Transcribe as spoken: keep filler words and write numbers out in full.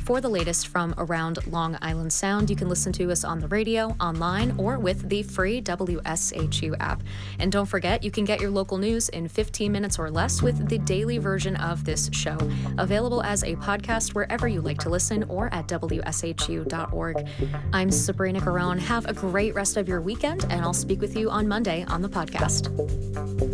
For the latest from around Long Island Sound, you can listen to us on the radio, online, or with the free W S H U app. And don't forget, you can get your local news in fifteen minutes or less with the daily version of this show, available as a podcast wherever you like to listen or at W S H U dot org. I'm Sabrina Garone. Have a great rest of your weekend, and I'll speak with you on Monday on the podcast.